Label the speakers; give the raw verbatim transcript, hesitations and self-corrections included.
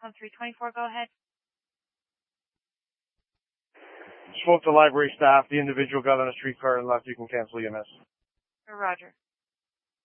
Speaker 1: one three two four, go ahead.
Speaker 2: Spoke to library staff. The individual got on a streetcar and left. You can cancel E M S.
Speaker 1: Roger.